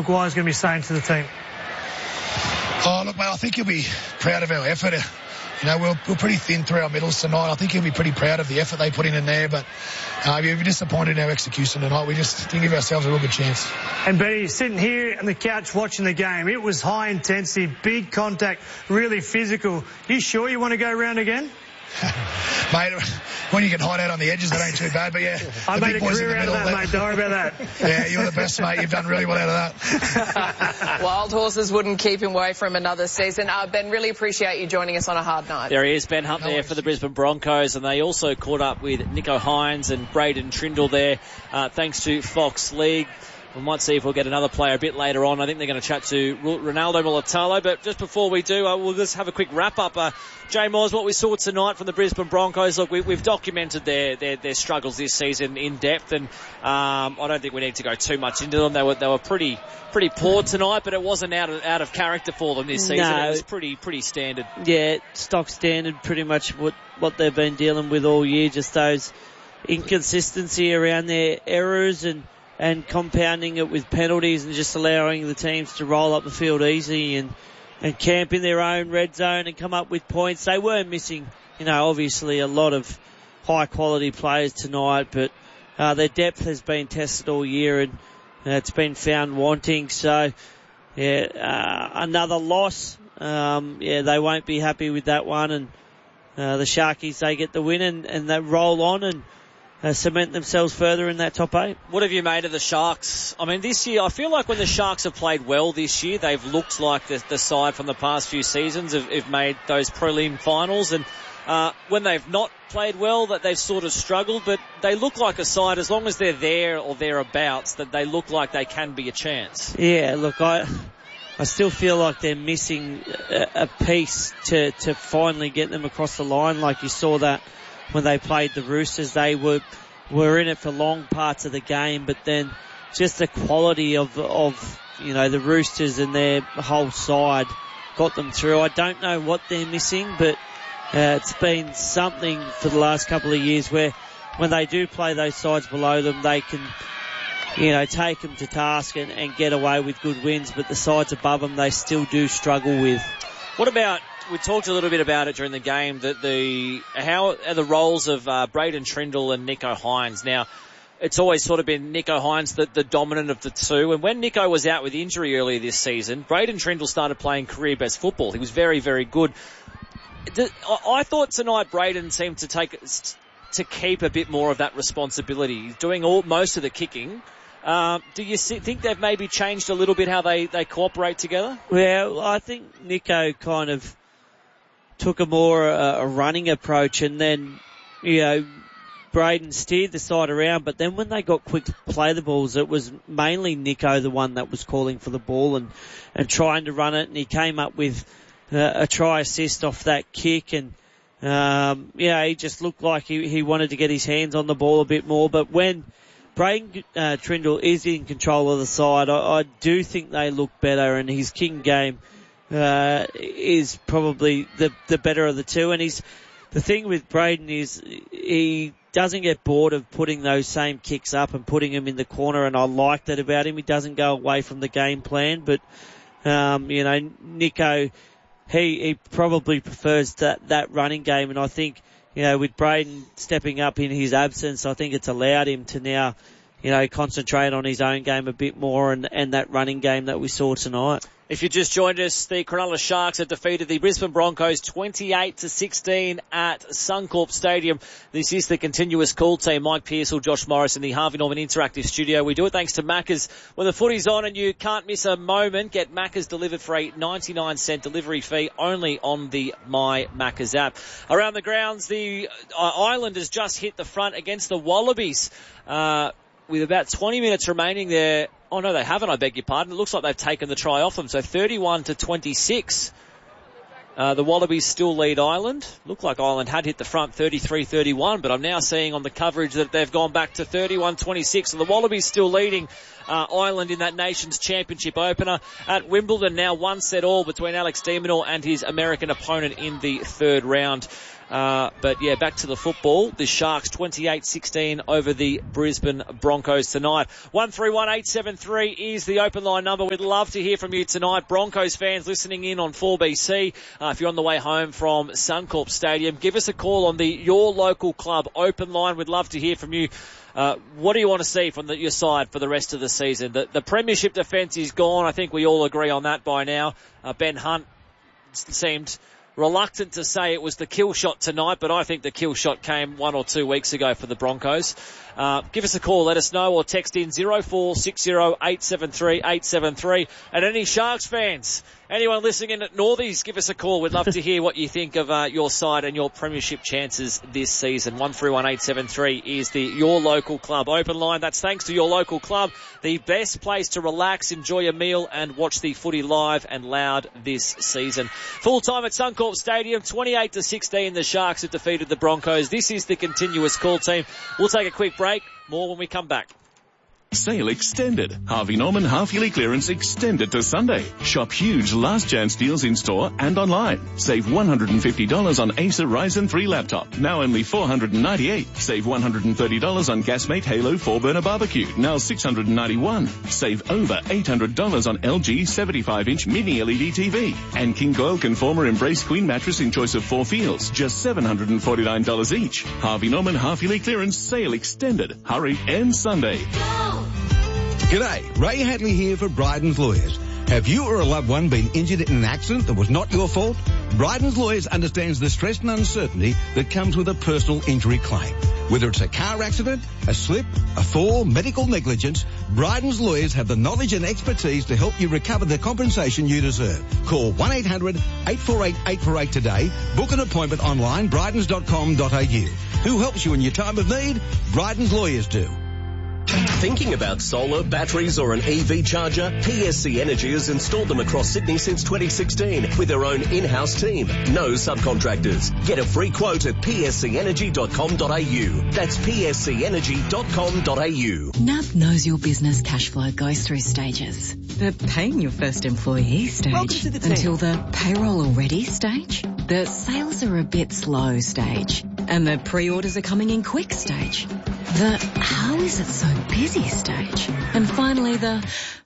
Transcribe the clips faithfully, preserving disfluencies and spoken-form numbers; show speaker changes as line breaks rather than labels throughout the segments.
Maguire's going to be saying to the team?
Oh, look, mate, I think he'll be proud of our effort. You know, we're, we're pretty thin through our middles tonight. I think he'll be pretty proud of the effort they put in in there, but uh, we'll be disappointed in our execution tonight. We just didn't give ourselves a real good chance.
And Benny, sitting here on the couch watching the game, it was high intensity, big contact, really physical. You sure you want to go round again?
Mate, when you get hide out on the edges, that ain't too bad, but yeah.
I made a career out of that, mate. Don't worry about that.
Yeah, you're the best, mate. You've done really well out of
that. Wild horses wouldn't keep him away from another season. Uh, Ben, really appreciate you joining us on a hard night.
There he is, Ben Hunt, no there worries. For the Brisbane Broncos, and they also caught up with Nicho Hynes and Braden Trindle there, uh, thanks to Fox League. We might see if we'll get another player a bit later on. I think they're going to chat to Ronaldo Mulitalo. But just before we do, uh, we'll just have a quick wrap-up. Uh, Jay Moores, what we saw tonight from the Brisbane Broncos, look, we, we've documented their, their, their struggles this season in depth, and um, I don't think we need to go too much into them. They were they were pretty pretty poor tonight, but it wasn't out of, out of character for them this season. No, it was pretty pretty standard.
Yeah, stock standard, pretty much what, what they've been dealing with all year, just those inconsistency around their errors and and compounding it with penalties and just allowing the teams to roll up the field easy and, and camp in their own red zone and come up with points. They were missing, you know, obviously a lot of high quality players tonight, but uh, their depth has been tested all year and uh, it's been found wanting. So, yeah, uh, another loss. Um, yeah, they won't be happy with that one, and uh, the Sharkies, they get the win and, and they roll on and Uh, cement themselves further in that top eight.
What have you made of the Sharks? I mean, this year, I feel like when the Sharks have played well this year, they've looked like the, the side from the past few seasons have, have made those prelim finals, and uh, when they've not played well, that they've sort of struggled, but they look like a side, as long as they're there or thereabouts, that they look like they can be a chance.
Yeah, look, I I still feel like they're missing a, a piece to, to finally get them across the line, like you saw that when they played the Roosters. They were were in it for long parts of the game, but then just the quality of of you know the Roosters and their whole side got them through. I don't know what they're missing, but uh, it's been something for the last couple of years where when they do play those sides below them, they can you know take them to task and, and get away with good wins, but the sides above them they still do struggle with.
What about, we talked a little bit about it during the game, that the how are the roles of uh, Braden Trindle and Nicho Hynes. Now, it's always sort of been Nicho Hynes the, the dominant of the two, and when Nicho was out with injury earlier this season, Braden Trindle started playing career best football. He was very, very good. I thought tonight Braden seemed to take to keep a bit more of that responsibility, doing all most of the kicking. Um, do you see, think they've maybe changed a little bit how they, they cooperate together?
Well, I think Nicho kind of took a more uh, a running approach, and then, you know, Braden steered the side around, but then when they got quick to play the balls, it was mainly Nicho the one that was calling for the ball and, and trying to run it, and he came up with uh, a try assist off that kick, and um, yeah, he just looked like he, he wanted to get his hands on the ball a bit more, but when Braden uh, Trindle is in control of the side, I, I do think they look better, and his kicking game uh, is probably the the better of the two. And he's the thing with Braden is he doesn't get bored of putting those same kicks up and putting them in the corner, and I like that about him. He doesn't go away from the game plan, but um, you know, Nicho, he he probably prefers that that running game, and I think, you know, with Braden stepping up in his absence, I think it's allowed him to now, you know, concentrate on his own game a bit more and, and that running game that we saw tonight.
If you just joined us, the Cronulla Sharks have defeated the Brisbane Broncos twenty-eight to sixteen at Suncorp Stadium. This is the continuous call team. Mike Pearsall, Josh Morris in the Harvey Norman Interactive Studio. We do it thanks to Macca's. When the footy's on and you can't miss a moment, get Macca's delivered for a ninety-nine cent delivery fee only on the My Macca's app. Around the grounds, the uh, Islanders just hit the front against the Wallabies. Uh, with about twenty minutes remaining there. Oh, no, they haven't, I beg your pardon. It looks like they've taken the try off them. So thirty-one to twenty-six. Uh, the Wallabies still lead Ireland. Looked like Ireland had hit the front thirty-three thirty-one, but I'm now seeing on the coverage that they've gone back to thirty-one twenty-six. So the Wallabies still leading uh, Ireland in that Nations Championship opener at Wimbledon. Now one set all between Alex de Minaur and his American opponent in the third round. Uh, but yeah, back to the football. The Sharks twenty-eight sixteen over the Brisbane Broncos tonight. one three one eight seven three is the open line number. We'd love to hear from you tonight. Broncos fans listening in on four B C. Uh, if you're on the way home from Suncorp Stadium, give us a call on the Your Local Club open line. We'd love to hear from you. Uh, what do you want to see from the, your side for the rest of the season? The, the premiership defence is gone. I think we all agree on that by now. Uh, Ben Hunt seemed reluctant to say it was the kill shot tonight, but I think the kill shot came one or two weeks ago for the Broncos. Uh, give us a call, let us know, or text in zero four six zero eight seven three eight seven three. And any Sharks fans, anyone listening in at Northies, give us a call. We'd love to hear what you think of uh, your side and your premiership chances this season. one three one eight seven three is the Your Local Club open line. That's thanks to Your Local Club, the best place to relax, enjoy a meal and watch the footy live and loud this season. Full time at Suncorp Stadium, twenty-eight to sixteen, the Sharks have defeated the Broncos. This is the continuous call team. We'll take a quick break. More when we come back.
Sale extended. Harvey Norman half-yearly clearance extended to Sunday. Shop huge last chance deals in store and online. Save one hundred fifty dollars on Acer Ryzen three laptop. Now only four hundred ninety-eight dollars. Save one hundred thirty dollars on Gasmate Halo four burner barbecue. Now six hundred ninety-one dollars. Save over eight hundred dollars on L G seventy-five inch mini L E D T V. And King Coil Conformer Embrace Queen mattress in choice of four fields. Just seven hundred forty-nine dollars each. Harvey Norman half-yearly clearance sale extended. Hurry, ends Sunday.
G'day, Ray Hadley here for Bryden's Lawyers. Have you or a loved one been injured in an accident that was not your fault? Bryden's Lawyers understands the stress and uncertainty that comes with a personal injury claim. Whether it's a car accident, a slip, a fall, medical negligence, Bryden's Lawyers have the knowledge and expertise to help you recover the compensation you deserve. Call one eight hundred eight four eight eight four eight today. Book an appointment online, brydens dot com dot a u. Who helps you in your time of need? Bryden's Lawyers do.
Thinking about solar, batteries or an E V charger? P S C Energy has installed them across Sydney since twenty sixteen with their own in-house team. No subcontractors. Get a free quote at p s c energy dot com dot a u. That's p s c energy dot com dot a u.
N A B knows your business cash flow goes through stages. The paying your first employee stage the until the payroll already stage. The sales are a bit slow stage. And the pre-orders are coming in quick stage. The how is it so busy stage. And finally the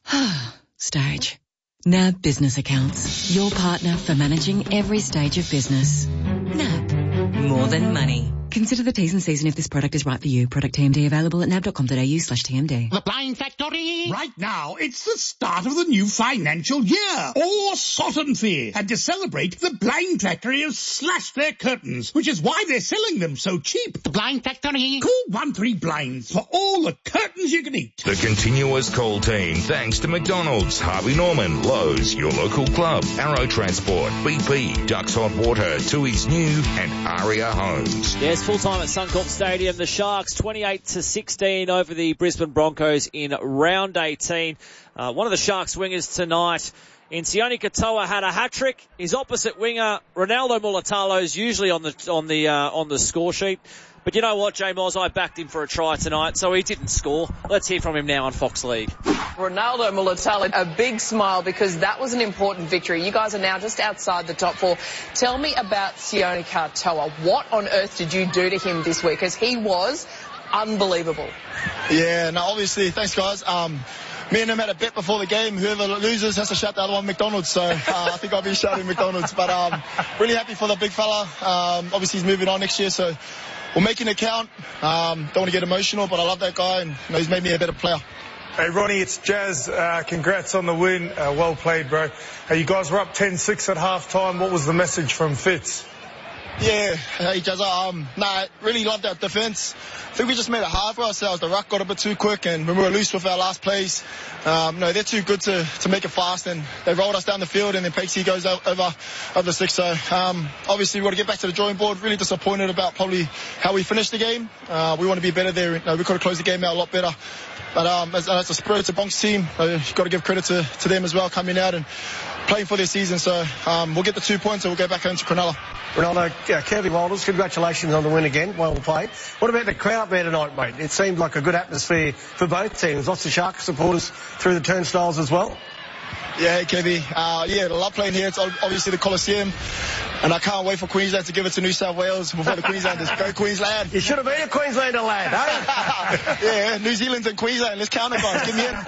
stage. N A B Business Accounts. Your partner for managing every stage of business. N A B. More than money. Consider the T's and C's and if this product is right for you. Product T M D available at n a b dot com dot a u slash T M D.
The Blind Factory. Right now, it's the start of the new financial year. All Sutton Fair. And to celebrate, the Blind Factory has slashed their curtains, which is why they're selling them so cheap. The Blind Factory. Call one three blinds for all the curtains you can eat.
The continuous call team, thanks to McDonald's, Harvey Norman, Lowe's, Your Local Club, Arrow Transport, B P, Ducks Hot Water, Tui's New, and Aria Homes.
Yes, full time at Suncorp Stadium. The Sharks twenty-eight to sixteen over the Brisbane Broncos in round eighteen. Uh, one of the Sharks wingers tonight, Sione Katoa, had a hat-trick. His opposite winger, Ronaldo Mulatalo, is usually on the on the uh, on the score sheet. But you know what, J Moz, I backed him for a try tonight, so he didn't score. Let's hear from him now on Fox League.
Ronaldo Mulatalo, a big smile because that was an important victory. You guys are now just outside the top four. Tell me about Sione Katoa. What on earth did you do to him this week? Because he was unbelievable.
Yeah, no, obviously, thanks guys. Um, me and him had a bet before the game. Whoever loses has to shout the other one McDonald's. So uh, I think I'll be shouting McDonald's. But um, really happy for the big fella. Um, obviously, he's moving on next year, so we're making it count. Um, don't want to get emotional, but I love that guy, and you know, he's made me a better player.
Hey, Ronnie, it's Jazz. Uh, congrats on the win. Uh, well played, bro. Hey, you guys were up ten six at half-time. What was the message from Fitz?
Yeah, hey, Jazz. Um, nah, really loved that defence. I think we just made it hard for ourselves. The ruck got a bit too quick, and when we were loose with our last plays, um, no, they're too good to, to make it fast, and they rolled us down the field, and then Pexy goes over over six. So um, obviously we want to get back to the drawing board. Really disappointed about probably how we finished the game. Uh, we want to be better there. You know, we could have closed the game out a lot better. But um, as, as a Spirits of Bonks team, uh, you've got to give credit to, to them as well, coming out and playing for their season. So um, we'll get the two points and we'll go back home to Cronulla.
Ronaldo, uh, Kelly Walters, congratulations on the win again. Well played. What about the crowd up there tonight, mate? It seemed like a good atmosphere for both teams. Lots of Shark supporters through the turnstiles as well.
Yeah, Kevy. Uh, yeah, I love playing here. It's obviously the Coliseum. and I can't wait for Queensland to give it to New South Wales before the Queenslanders. Go Queensland.
You should have been a Queenslander lad, eh?
Yeah, New Zealand and Queensland. Let's count it, guys. Give me in.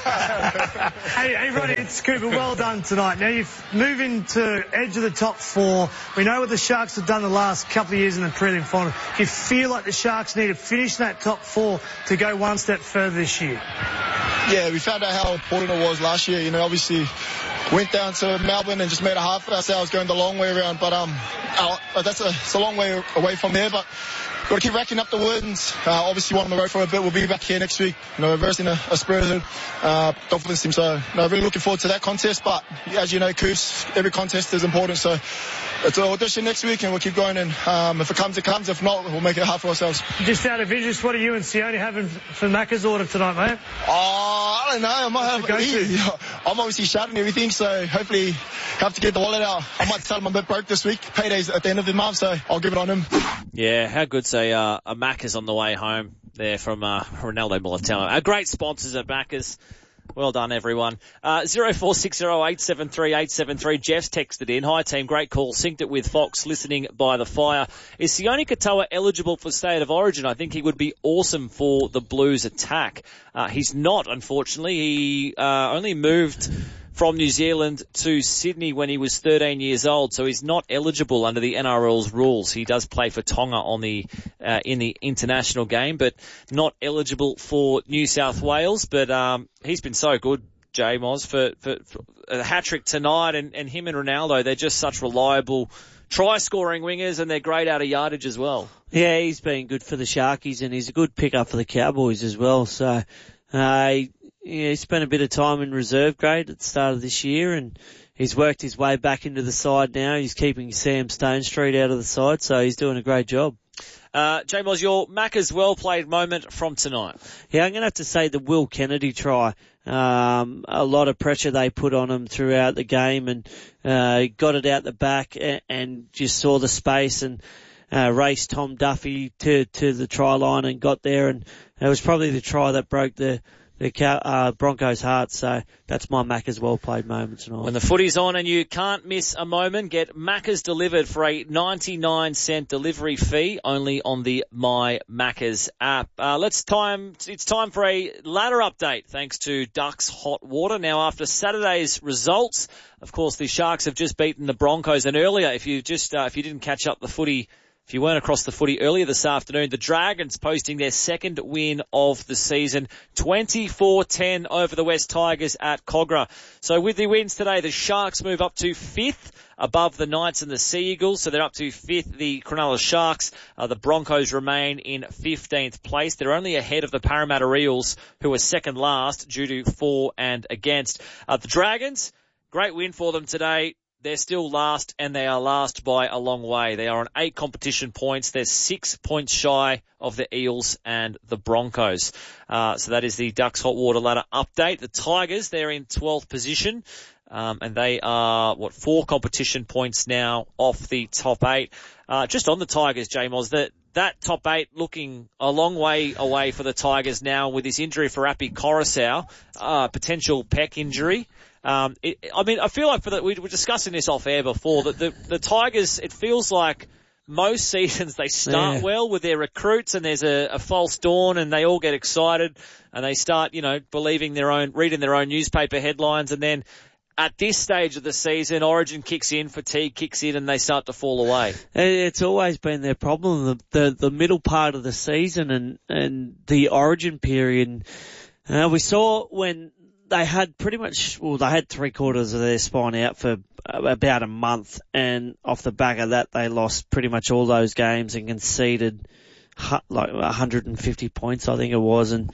hey, hey, Ronnie, it's Cooper. Well done tonight. Now you've moved into edge of the top four. We know what the Sharks have done the last couple of years in the prelim final. Do you feel like the Sharks need to finish that top four to go one step further this year?
Yeah, we found out how important it was last year. You know, obviously went down to Melbourne and just made a half of ourselves going the long way around. But um, our, that's a, it's a long way away from there. But got to keep racking up the wins. Uh, obviously, one on the road for a bit. We'll be back here next week. You know, versing a, a Spurs uh, Dolphins team. So, no, really looking forward to that contest. But as you know, Coops, every contest is important. So it's an audition next week, and we'll keep going. And um, if it comes, it comes. If not, we'll make it hard for ourselves.
Just out of interest, what are you and Sione having for Macca's order tonight, mate?
Oh, I don't know. I might have. A, I'm obviously shouting everything, so hopefully have to get the wallet out. I might tell him I'm a bit broke this week. Payday's at the end of the month, so I'll give it on him.
Yeah, how good's a, uh, a Macca's on the way home there from uh, Ronaldo Militao. Our great sponsors at Macca's. Well done, everyone. Uh, zero four six zero eight seven three eight seven three. Jeff's texted in. Hi, team. Great call. Synced it with Fox, listening by the fire. Is Sione Katoa eligible for State of Origin? I think he would be awesome for the Blues attack. Uh, he's not, unfortunately. He uh, only moved from New Zealand to Sydney when he was thirteen years old, so he's not eligible under the N R L's rules. He does play for Tonga on the uh, in the international game, but not eligible for New South Wales. But um, he's been so good, Jay Moz, for, for, for a hat-trick tonight, and, and him and Ronaldo, they're just such reliable try-scoring wingers, and they're great out of yardage as well.
Yeah, he's been good for the Sharkies, and he's a good pickup for the Cowboys as well. So uh, he, yeah, he spent a bit of time in reserve grade at the start of this year, and he's worked his way back into the side now. He's keeping Sam Stonestreet out of the side, so he's doing a great job.
Uh, Jay Moz, your Macca's well-played moment from tonight.
Yeah, I'm going to have to say the Will Kennedy try. Um, a lot of pressure they put on him throughout the game, and uh, got it out the back and, and just saw the space and uh, raced Tom Duffy to, to the try line and got there, and it was probably the try that broke the the uh, Broncos' heart. So that's my Macca's well-played moment tonight.
When the footy's on and you can't miss a moment, get Macca's delivered for a ninety-nine cent delivery fee only on the My Macca's app. Uh, let's time, it's time for a ladder update thanks to Ducks Hot Water. Now, after Saturday's results, of course, the Sharks have just beaten the Broncos, and earlier, if you just, uh, if you didn't catch up the footy, if you weren't across the footy earlier this afternoon, the Dragons posting their second win of the season, twenty-four ten over the West Tigers at Cogra. So with the wins today, the Sharks move up to fifth above the Knights and the Sea Eagles. So they're up to fifth, the Cronulla Sharks. Uh, the Broncos remain in fifteenth place. They're only ahead of the Parramatta Eels, who are second last due to for and against. Uh, the Dragons, great win for them today. They're still last, and they are last by a long way. They are on eight competition points. They're six points shy of the Eels and the Broncos. Uh, so that is the Ducks Hot Water Ladder update. The Tigers, they're in twelfth position, um, and they are, what, four competition points now off the top eight. Uh, just on the Tigers, J Moz, that that top eight looking a long way away for the Tigers now with this injury for Api Coruscant, uh, potential pec injury. Um, it, I mean, I feel like for the, we were discussing this off air before, that the, the Tigers, it feels like most seasons they start
yeah.
well with their recruits, and there's a, a false dawn, and they all get excited, and they start, you know, believing their own, reading their own newspaper headlines, and then at this stage of the season, Origin kicks in, fatigue kicks in, and they start to fall away.
It's always been their problem, the the, the middle part of the season and, and the Origin period. Uh, we saw when they had pretty much, well, they had three quarters of their spine out for about a month, and off the back of that, they lost pretty much all those games and conceded like one hundred fifty points, I think it was, and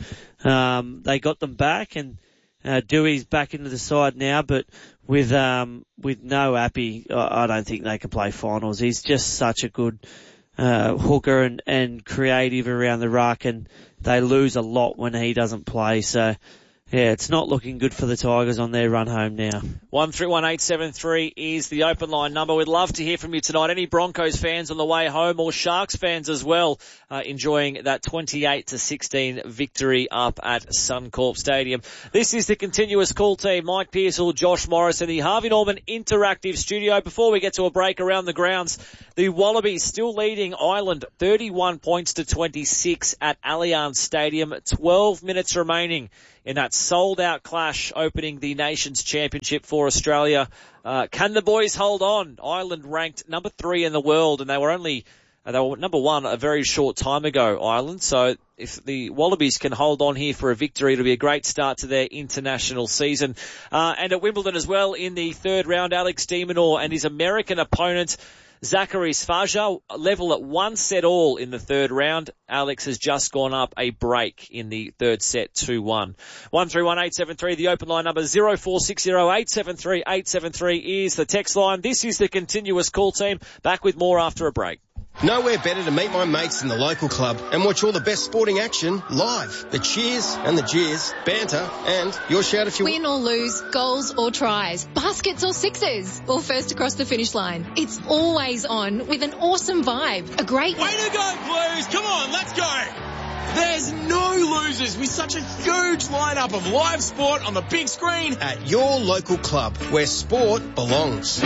um, they got them back, and uh, Dewey's back into the side now, but with um, with no Appy, I don't think they can play finals. He's just such a good uh, hooker and, and creative around the ruck, and they lose a lot when he doesn't play, so Yeah, it's not looking good for the Tigers on their run home now.
one three one eight seven three is the open line number. We'd love to hear from you tonight. Any Broncos fans on the way home or Sharks fans as well, uh, enjoying that twenty-eight to sixteen victory up at Suncorp Stadium. This is the continuous call team. Mike Pearsall, Josh Morris in the Harvey Norman Interactive Studio. Before we get to a break around the grounds, the Wallabies still leading Ireland thirty-one points to twenty-six at Allianz Stadium. twelve minutes remaining in that sold-out clash opening the Nations Championship for Australia. Uh, can the boys hold on? Ireland ranked number three in the world, and they were only uh, they were number one a very short time ago, Ireland. So if the Wallabies can hold on here for a victory, it'll be a great start to their international season. Uh, and at Wimbledon as well, in the third round, Alex de Minaur and his American opponent, Zachary Sfaja, level at one set all in the third round. Alex has just gone up a break in the third set, two one. one three one eight seven three, the open line number zero four six zero eight seven three eight seven three is the text line. This is the continuous call team. Back with more after a break.
Nowhere better to meet my mates in the local club and watch all the best sporting action live. The cheers and the jeers, banter, and your shout if you
win or lose, goals or tries, baskets or sixes, or first across the finish line. It's always on with an awesome vibe. A great
way to go, Blues! Come on, let's go! There's no losers with such a huge lineup of live sport on the big screen
at your local club where sport belongs.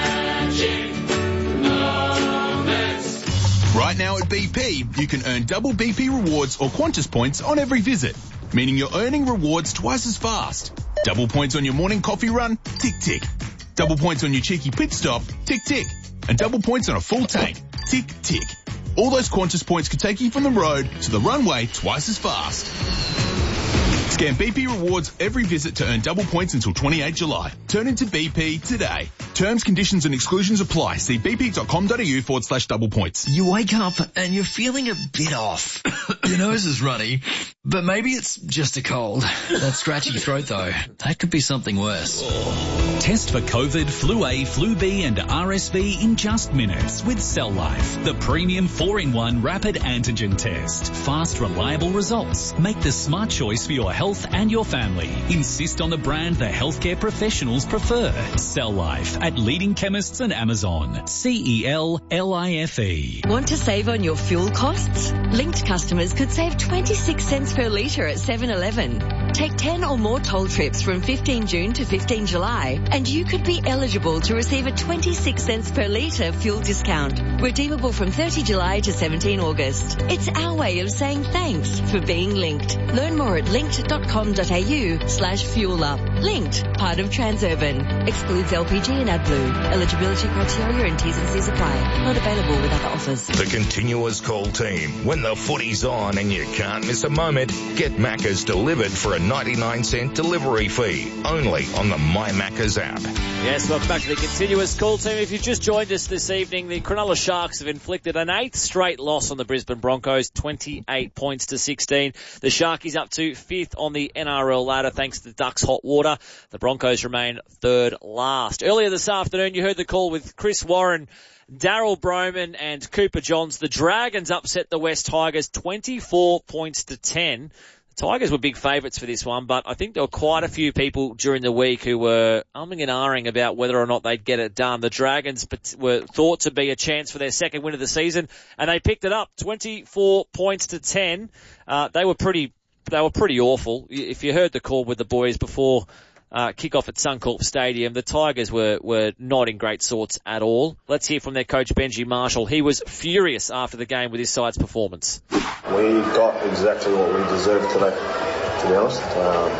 Right now at B P, you can earn double B P rewards or Qantas points on every visit, meaning you're earning rewards twice as fast. Double points on your morning coffee run, tick tick. Double points on your cheeky pit stop, tick tick. And double points on a full tank, tick tick. All those Qantas points could take you from the road to the runway twice as fast. Scan B P rewards every visit to earn double points until twenty-eighth July. Turn into B P today. Terms, conditions and exclusions apply. See bp.com.au forward slash double points.
You wake up and you're feeling a bit off. Your nose is runny, but maybe it's just a cold. That scratchy throat though, that could be something worse.
Test for COVID, Flu A, Flu B and R S V in just minutes with Cell Life, the premium four in one rapid antigen test. Fast, reliable results. Make the smart choice for your health and your family. Insist on the brand the healthcare professionals prefer. Cell Life at leading chemists and Amazon. C E L L I F E.
Want to save on your fuel costs? Linked customers could save twenty-six cents per litre at seven eleven. Take ten or more toll trips from fifteenth June to fifteenth July and you could be eligible to receive a twenty-six cents per litre fuel discount. Redeemable from thirtieth July to seventeenth August. It's our way of saying thanks for being linked. Learn more at linked.com.au slash fuel up. Linked, part of Transurban. Excludes L P G and AdBlue. Eligibility criteria and T's and C's apply. Not available with other offers.
The continuous call team. When the footy's on and you can't miss a moment, get Macca's delivered for a ninety-nine cent delivery fee. Only on the My Macca's app.
Yes, welcome back to the continuous call team. If you've just joined us this evening, the Cronulla Sharks have inflicted an eighth straight loss on the Brisbane Broncos, twenty-eight points to sixteen. The Sharkies up to fifth on the N R L ladder thanks to the Ducks' hot water. The Broncos remain third last. Earlier this afternoon, you heard the call with Chris Warren, Daryl Broman and Cooper Johns. The Dragons upset the West Tigers twenty-four points to ten. The Tigers were big favourites for this one, but I think there were quite a few people during the week who were umming and ahhing about whether or not they'd get it done. The Dragons were thought to be a chance for their second win of the season, and they picked it up, twenty-four points to ten. Uh, they were pretty, they were pretty awful. If you heard the call with the boys before Uh, kick-off at Suncorp Stadium, the Tigers were, were not in great sorts at all. Let's hear from their coach, Benji Marshall. He was furious after the game with his side's performance.
We got exactly what we deserved today, to be honest. Um,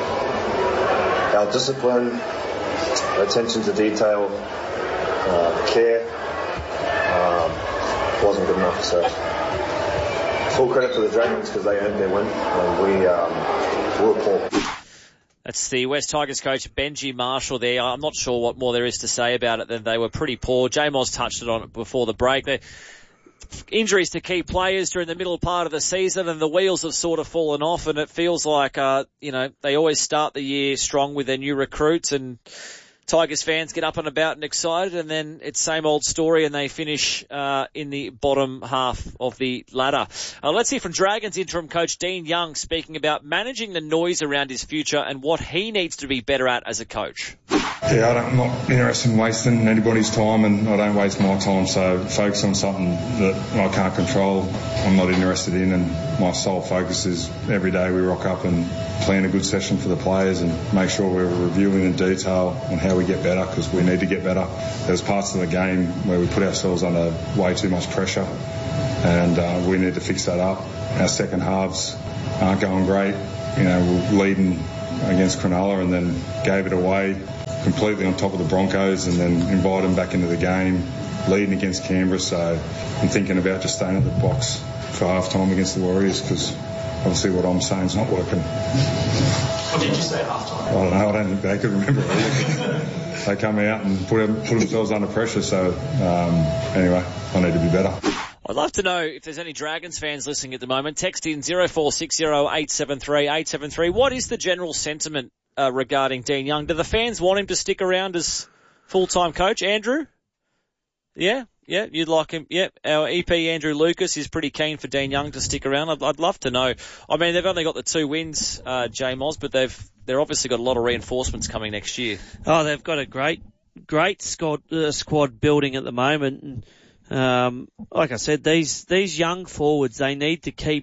our discipline, attention to detail, uh, care, um, wasn't good enough. So full credit to the Dragons because they earned their win, and we, um, we were poor.
That's the West Tigers coach, Benji Marshall there. I'm not sure what more there is to say about it than they were pretty poor. J-Moz touched it on it before the break. They're injuries to key players during the middle part of the season, and the wheels have sort of fallen off, and it feels like, uh, you know, they always start the year strong with their new recruits, and Tigers fans get up and about and excited, and then it's same old story, and they finish uh, in the bottom half of the ladder. Uh, let's hear from Dragons interim coach Dean Young speaking about managing the noise around his future and what he needs to be better at as a coach.
Yeah, I don't, I'm not interested in wasting anybody's time, and I don't waste my time, so focus on something that I can't control, I'm not interested in, and my sole focus is every day we rock up and plan a good session for the players and make sure we're reviewing in detail on how we get better, because we need to get better. There's parts of the game where we put ourselves under way too much pressure, and uh, we need to fix that up. Our second halves aren't going great. You know, we're leading against Cronulla and then gave it away completely on top of the Broncos, and then invited them back into the game, leading against Canberra. So I'm thinking about just staying at the box for half time against the Warriors, because obviously what I'm saying is not working.
What did you say at half time?
I don't know, I don't think they could remember it. They come out and put, put themselves under pressure, so um, anyway, I need to be better.
I'd love to know if there's any Dragons fans listening at the moment. Text in zero four six zero eight seven three eight seven three. What is the general sentiment uh, regarding Dean Young? Do the fans want him to stick around as full-time coach? Andrew? Yeah? Yeah, you'd like him. Yeah, our E P, Andrew Lucas, is pretty keen for Dean Young to stick around. I'd, I'd love to know. I mean, they've only got the two wins, uh, J Moz, but they've they're obviously got a lot of reinforcements coming next year.
Oh, they've got a great, great squad, uh, squad building at the moment. And, um, like I said, these these young forwards, they need to keep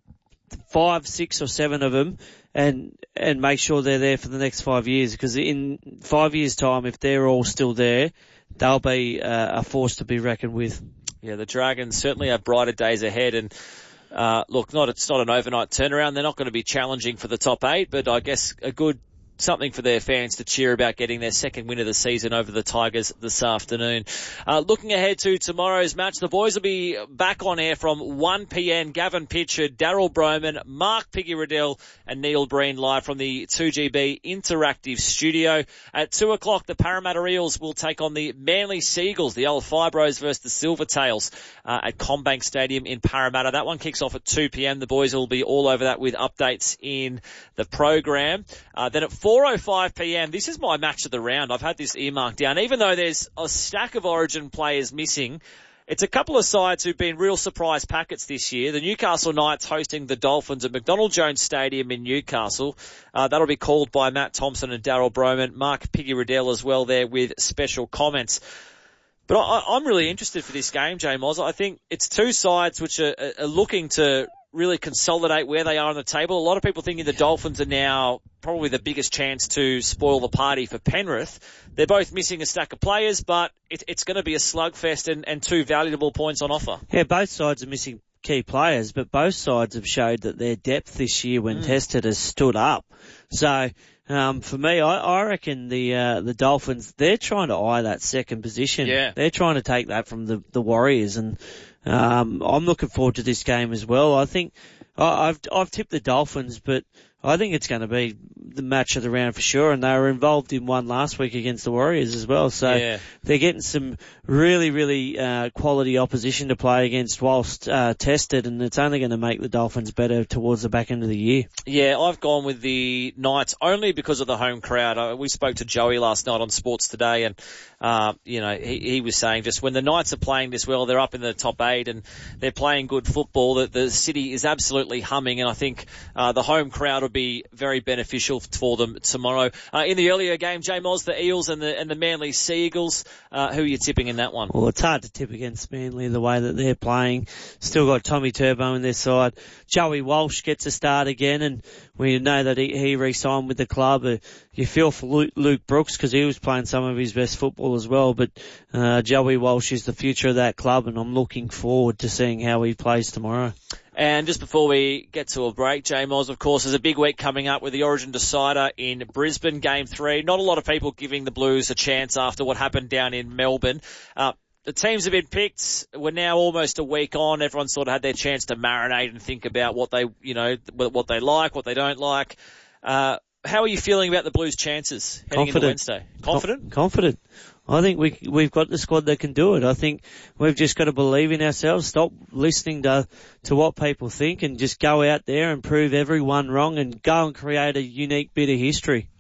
five, six, or seven of them, and and make sure they're there for the next five years. Because in five years' time, if they're all still there, they'll be uh, a force to be reckoned with.
Yeah, the Dragons certainly have brighter days ahead, and uh, look, not it's not an overnight turnaround. They're not going to be challenging for the top eight, but I guess a good something for their fans to cheer about, getting their second win of the season over the Tigers this afternoon. Uh, looking ahead to tomorrow's match, the boys will be back on air from one p.m. Gavin Pitchard, Daryl Broman, Mark Piggy Riddell and Neil Breen live from the two G B Interactive Studio. At two o'clock, the Parramatta Eels will take on the Manly Seagulls, the old Fibros versus the Silvertails uh, at CommBank Stadium in Parramatta. That one kicks off at two p.m. The boys will be all over that with updates in the program. Uh, then at four oh five p.m. This is my match of the round. I've had this earmarked down. Even though there's a stack of Origin players missing, it's a couple of sides who've been real surprise packets this year. The Newcastle Knights hosting the Dolphins at McDonald Jones Stadium in Newcastle. Uh, that'll be called by Matt Thompson and Daryl Broman. Mark Piggy Riddell as well there with special comments. But I, I'm really interested for this game, J Moz. I think it's two sides which are, are looking to really consolidate where they are on the table. A lot of people thinking the Dolphins are now probably the biggest chance to spoil the party for Penrith. They're both missing a stack of players, but it, it's going to be a slugfest and, and two valuable points on offer.
Yeah, both sides are missing key players, but both sides have showed that their depth this year when mm. tested has stood up. So, um, for me, I, I reckon the, uh, the Dolphins, they're trying to eye that second position.
Yeah.
They're trying to take that from the, the Warriors, and, um, I'm looking forward to this game as well. I think, I, I've, I've tipped the Dolphins, but I think it's going to be the match of the round for sure, and they were involved in one last week against the Warriors as well. So
yeah.
They're getting some really, really uh, quality opposition to play against whilst uh, tested, and it's only going to make the Dolphins better towards the back end of the year.
Yeah, I've gone with the Knights only because of the home crowd. Uh, we spoke to Joey last night on Sports Today, and uh, you know he, he was saying just when the Knights are playing this well, they're up in the top eight and they're playing good football, that the city is absolutely humming, and I think uh, the home crowd will be very beneficial for them tomorrow. Uh, in the earlier game, J Moz, the Eels and the and the Manly Seagulls, uh, who are you tipping in that one?
Well, it's hard to tip against Manly the way that they're playing. Still got Tommy Turbo in their side. Joey Walsh gets a start again, and we know that he, he re-signed with the club. Uh, you feel for Luke, Luke Brooks because he was playing some of his best football as well, but uh, Joey Walsh is the future of that club, and I'm looking forward to seeing how he plays tomorrow.
And just before we get to a break, J Moz, of course, there's a big week coming up with the Origin Decider in Brisbane, Game three. Not a lot of people giving the Blues a chance after what happened down in Melbourne. Uh, the teams have been picked. We're now almost a week on. Everyone sort of had their chance to marinate and think about what they, you know, what they like, what they don't like. Uh, how are you feeling about the Blues' chances heading
Confident.
into Wednesday? Confident?
Com- confident. I think we, we've got the squad that can do it. I think we've just got to believe in ourselves, stop listening to, to what people think, and just go out there and prove everyone wrong and go and create a unique bit of history.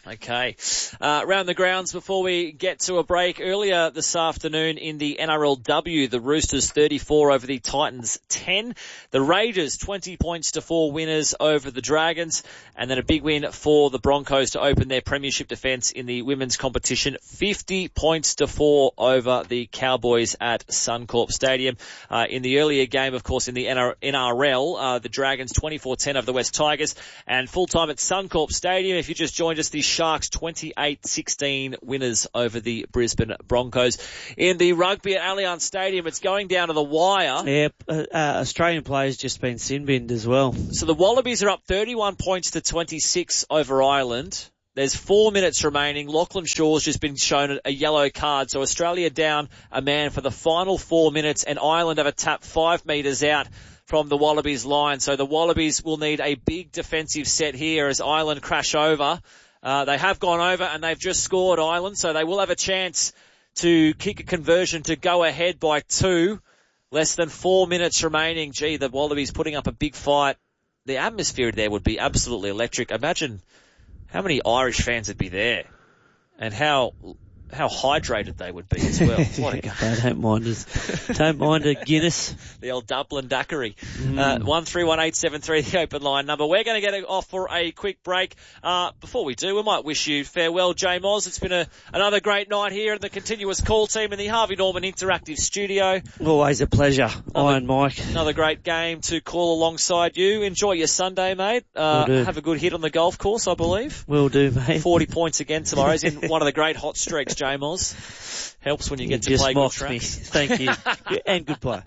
Okay. Uh, around the grounds before we get to a break. Earlier this afternoon in the N R L W, the Roosters thirty-four over the Titans ten. The Raiders twenty points to four winners over the Dragons. And then a big win for the Broncos to open their premiership defence in the women's competition. fifty points to four over the Cowboys at Suncorp Stadium. Uh, in the earlier game, of course, in the N R L, uh, the Dragons twenty-four ten over the West Tigers. And full time at Suncorp Stadium. If you just joined us, the Sharks twenty-eight sixteen winners over the Brisbane Broncos. In the rugby at Allianz Stadium, it's going down to the wire.
Yeah, uh, uh, Australian players just been sin-binned as well.
So the Wallabies are up thirty-one points to twenty-six over Ireland. There's four minutes remaining. Lachlan Shaw's just been shown a yellow card. So Australia down a man for the final four minutes, and Ireland have a tap five metres out from the Wallabies line. So the Wallabies will need a big defensive set here as Ireland crash over. Uh, they have gone over and they've just scored, Ireland, so they will have a chance to kick a conversion to go ahead by two. Less than four minutes remaining. Gee, the Wallabies putting up a big fight. The atmosphere there would be absolutely electric. Imagine how many Irish fans would be there and how how hydrated they would be as well. What a game.
They don't mind us. Don't mind a Guinness.
The old Dublin daiquiri.
Mm.
Uh, one three one eight seven three, the open line number. We're going to get off for a quick break. Uh, before we do, we might wish you farewell, J Moz. It's been a, another great night here in the continuous call team in the Harvey Norman Interactive Studio.
Always a pleasure,
another,
Iron Mike.
Another great game to call alongside you. Enjoy your Sunday, mate. Uh, have a good hit on the golf course, I believe.
Will do, mate.
forty points again tomorrow. He's in one of the great hot streaks, J Moz. Helps when you get
you
to play good
tracks.
tracks.
Thank you. And good play.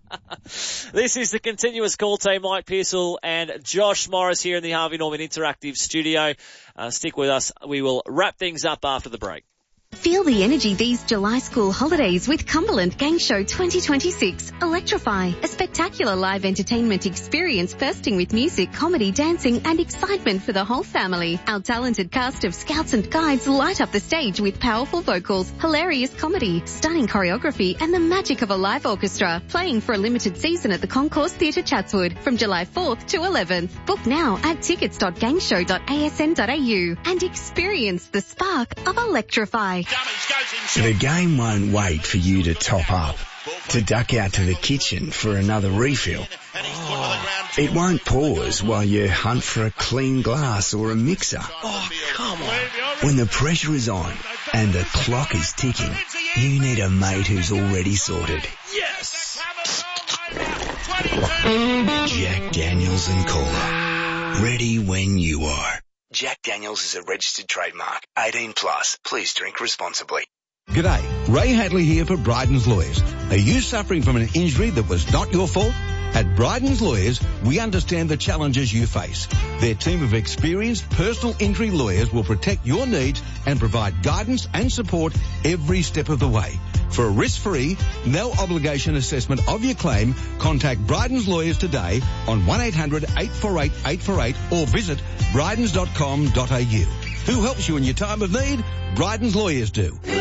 This is the continuous call team, Mike Pearsall and Josh Morris here in the Harvey Norman Interactive Studio. Uh, stick with us. We will wrap things up after the break.
Feel the energy these July school holidays with Cumberland Gang Show twenty twenty-six. Electrify, a spectacular live entertainment experience bursting with music, comedy, dancing and excitement for the whole family. Our talented cast of scouts and guides light up the stage with powerful vocals, hilarious comedy, stunning choreography and the magic of a live orchestra. Playing for a limited season at the Concourse Theatre Chatswood from July fourth to eleventh. Book now at tickets dot gangshow dot a s n dot a u and experience the spark of Electrify.
The game won't wait for you to top up, to duck out to the kitchen for another refill. Oh. It won't pause while you hunt for a clean glass or a mixer.
Oh, come on.
When the pressure is on and the clock is ticking, you need a mate who's already sorted.
Yes!
Jack Daniels and Cola. Ready when you are. Jack Daniels is a registered trademark. eighteen plus. Please drink responsibly.
G'day. Ray Hadley here for Bryden's Lawyers. Are you suffering from an injury that was not your fault? At Bryden's Lawyers, we understand the challenges you face. Their team of experienced personal injury lawyers will protect your needs and provide guidance and support every step of the way. For a risk-free, no-obligation assessment of your claim, contact Bryden's Lawyers today on one eight hundred eight four eight eight four eight or visit brydens dot com dot a u. Who helps you in your time of need? Bryden's Lawyers do.